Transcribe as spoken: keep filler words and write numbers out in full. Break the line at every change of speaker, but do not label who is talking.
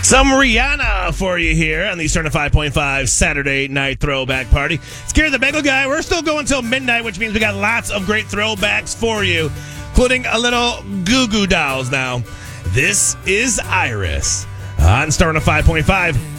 Some Rihanna for you here on the Stern of five point five Saturday Night Throwback Party. Scare the Bagel Guy. We're still going till midnight, which means we got lots of great throwbacks for you, including a little Goo Goo Dolls now. This is Iris on Stern of five point five.